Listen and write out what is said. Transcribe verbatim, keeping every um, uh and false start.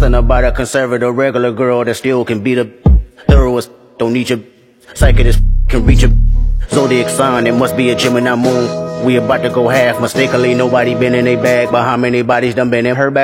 Something about a conservative regular girl that still can beat a thoroughest. Don't need your psychiatrist can reach a zodiac sign. It must be a Gemini moon. We about to go half mistakenly. Nobody been in a bag, but how many bodies done been in her bag?